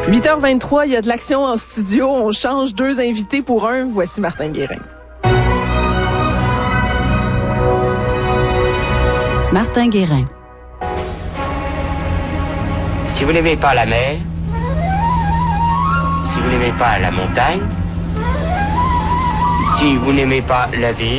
8h23, il y a de l'action en studio. On change 2 invités pour un. Voici Martin Guérin. Martin Guérin. Si vous n'aimez pas la mer, si vous n'aimez pas la montagne, si vous n'aimez pas la ville,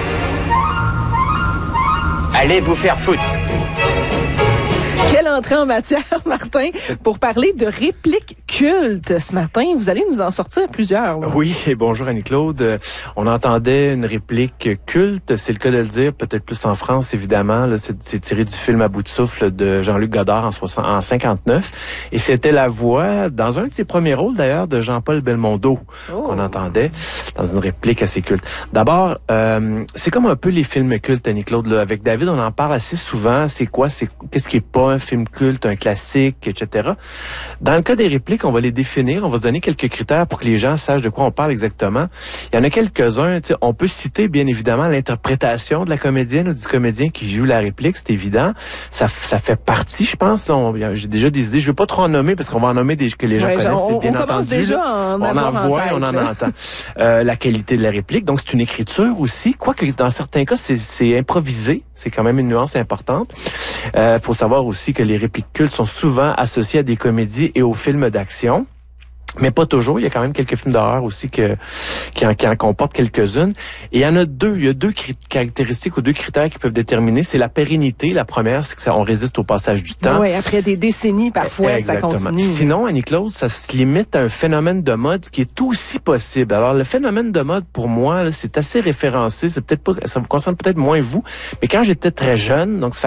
allez vous faire foutre. Quelle entrée en matière, Martin, pour parler de répliques cultes ce matin. Vous allez nous en sortir plusieurs. Là. Oui, et bonjour Annie-Claude. On entendait une réplique culte, c'est le cas de le dire, peut-être plus en France, évidemment. Là, c'est tiré du film À bout de souffle de Jean-Luc Godard en 59. Et c'était la voix, dans un de ses premiers rôles d'ailleurs, de Jean-Paul Belmondo, qu'on entendait dans une réplique assez culte. D'abord, c'est comme un peu les films cultes, Annie-Claude. Là. Avec David, on en parle assez souvent. Qu'est-ce qui est pas un film culte, un classique, etc. Dans le cas des répliques, on va les définir, on va se donner quelques critères pour que les gens sachent de quoi on parle exactement. Il y en a quelques-uns, on peut citer bien évidemment l'interprétation de la comédienne ou du comédien qui joue la réplique, c'est évident. Ça fait partie, je pense. J'ai déjà des idées, je ne veux pas trop en nommer parce qu'on va en nommer des que les gens connaissent, c'est bien entendu. Déjà on en voit, on en entend. La qualité de la réplique, donc c'est une écriture aussi, quoique dans certains cas c'est improvisé, c'est quand même une nuance importante. Faut savoir aussi que les répliques cultes sont souvent associées à des comédies et aux films d'action. Mais pas toujours. Il y a quand même quelques films d'horreur aussi qui en comportent quelques-unes. Et il y en a deux. Il y a deux caractéristiques ou deux critères qui peuvent déterminer. C'est la pérennité. La première, c'est que on résiste au passage du temps. Oui, après des décennies, parfois, exactement. Ça continue. Sinon, Annie-Claude, ça se limite à un phénomène de mode qui est aussi possible. Alors, le phénomène de mode, pour moi, là, c'est assez référencé. C'est peut-être pas, ça vous concerne peut-être moins vous. Mais quand j'étais très jeune, donc ça